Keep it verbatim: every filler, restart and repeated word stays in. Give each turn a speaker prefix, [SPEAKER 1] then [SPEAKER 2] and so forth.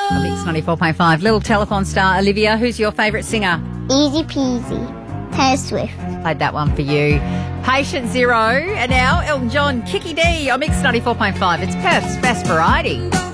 [SPEAKER 1] On Mix ninety-four point five. Little Telethon star Olivia, who's your favourite singer?
[SPEAKER 2] Easy peasy. Taylor Swift.
[SPEAKER 1] Played that one for you. Patient Zero, and now Elton John, Kiki D on Mix ninety-four point five. It's Perth's best variety.